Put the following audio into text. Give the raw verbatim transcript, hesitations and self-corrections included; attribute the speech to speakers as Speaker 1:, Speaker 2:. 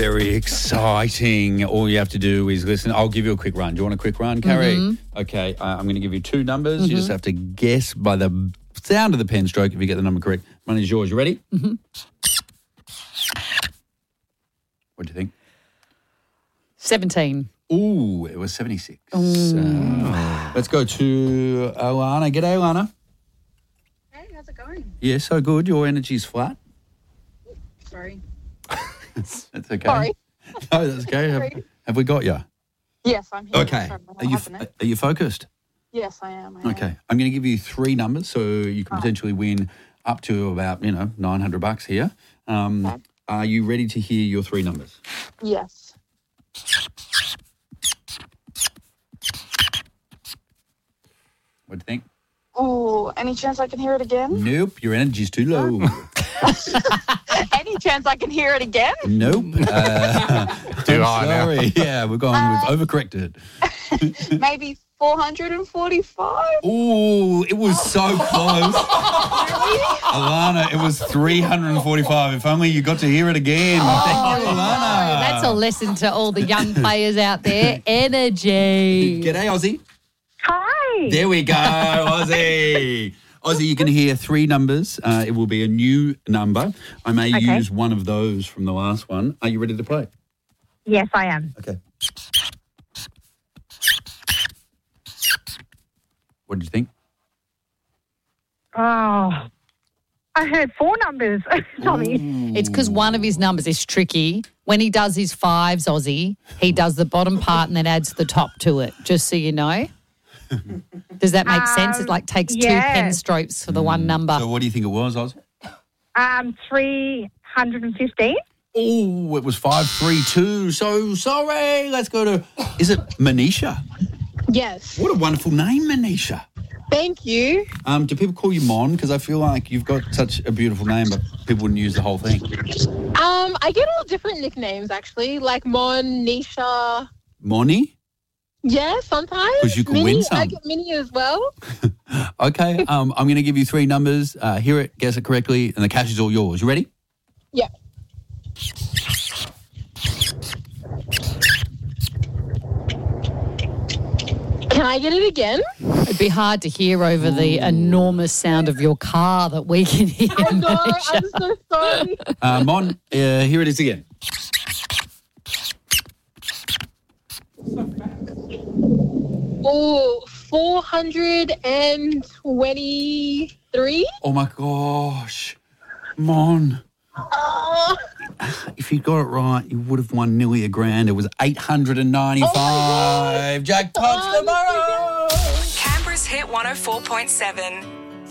Speaker 1: very exciting. All you have to do is listen. I'll give you a quick run. Do you want a quick run, Carrie?
Speaker 2: Mm-hmm.
Speaker 1: Okay, uh, I'm going to give you two numbers.
Speaker 2: Mm-hmm.
Speaker 1: You just have to guess by the sound of the pen stroke if you get the number correct. One is yours. You ready?
Speaker 2: Mm-hmm.
Speaker 1: What do you think?
Speaker 2: seventeen.
Speaker 1: Ooh, it was seventy-six. Uh, let's go to Alana. G'day, Alana.
Speaker 3: Hey, how's it going?
Speaker 1: Yeah, so good. Your energy's flat.
Speaker 3: Sorry.
Speaker 1: That's okay.
Speaker 3: Sorry.
Speaker 1: No, that's okay. Have,
Speaker 3: Sorry.
Speaker 1: have we got you?
Speaker 3: Yes, I'm here.
Speaker 1: Okay.
Speaker 3: Sorry, I'm
Speaker 1: Are you
Speaker 3: having it.
Speaker 1: are you focused?
Speaker 3: Yes, I am. I
Speaker 1: Okay.
Speaker 3: Am.
Speaker 1: I'm going to give you three numbers so you can potentially win up to about, you know, nine hundred bucks here. Um,
Speaker 3: Okay.
Speaker 1: Are you ready to hear your three numbers?
Speaker 3: Yes.
Speaker 1: What do you think?
Speaker 3: Oh, any chance I can hear it again?
Speaker 1: Nope, your energy's too low.
Speaker 3: Any chance I can hear it again?
Speaker 1: Nope. Uh,
Speaker 4: Too
Speaker 1: I'm
Speaker 4: high now.
Speaker 1: sorry. Yeah, we're going. We've overcorrected.
Speaker 3: Maybe four hundred forty-five?
Speaker 1: Ooh, it was so close. Alana, it was three hundred forty-five. If only you got to hear it again. Thank you, Alana.
Speaker 2: That's a lesson to all the young players out there. Energy.
Speaker 1: G'day, Aussie.
Speaker 5: Hi.
Speaker 1: There we go, Aussie. Aussie, you can hear three numbers. Uh, it will be a new number. I may
Speaker 5: Okay.
Speaker 1: use one of those from the last one. Are you ready to play?
Speaker 5: Yes, I am.
Speaker 1: Okay. What did you think?
Speaker 5: Oh, I heard four numbers. Tommy.
Speaker 2: It's because one of his numbers is tricky. When he does his fives, Aussie, he does the bottom part and then adds the top to it, just so you know. Does that make sense? It like takes two
Speaker 5: yeah.
Speaker 2: pen strokes for the one number.
Speaker 1: So what do you think it was, Oz?
Speaker 5: Um, three hundred and fifteen.
Speaker 1: Oh, it was five three two. So sorry. Let's go to, is it Manisha?
Speaker 3: Yes.
Speaker 1: What a wonderful name, Manisha.
Speaker 3: Thank you.
Speaker 1: Um, do people call you Mon? Because I feel like you've got such a beautiful name, but people wouldn't use the whole thing.
Speaker 6: Um, I get all different nicknames actually, like Mon, Nisha.
Speaker 1: Moni?
Speaker 6: Yeah, sometimes.
Speaker 1: 'Cause you can
Speaker 6: Minnie,
Speaker 1: win some.
Speaker 6: I get Minnie as well.
Speaker 1: Okay, um, I'm going to give you three numbers. Uh, hear it, guess it correctly, and the cash is all yours. You ready?
Speaker 6: Yeah. Can I get it again?
Speaker 2: It'd be hard to hear over the enormous sound of your car that we can hear.
Speaker 6: I know,
Speaker 2: Manisha.
Speaker 6: I'm so sorry.
Speaker 1: Uh, Mon, uh, here it is again.
Speaker 6: Oh, four hundred twenty-three?
Speaker 1: Oh, my gosh. Mon.
Speaker 6: Oh,
Speaker 1: If you got it right, you would have won nearly a grand. It was eight hundred ninety-five. Jackpots tomorrow.
Speaker 7: Canberra's Hit one oh four point seven.